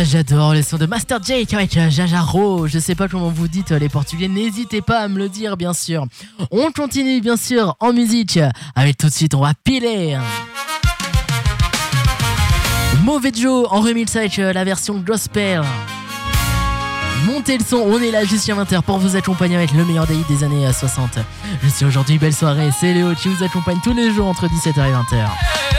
j'adore le son de Master Jake avec Jajaro. Je sais pas comment vous dites les Portugais, n'hésitez pas à me le dire bien sûr. On continue bien sûr en musique avec tout de suite on va piler Mauvais Joe en remix avec la version gospel. Montez le son, on est là jusqu'à 20h pour vous accompagner avec le meilleur des hits des années 60. Je suis aujourd'hui, belle soirée, c'est Léo qui vous accompagne tous les jours entre 17h et 20h.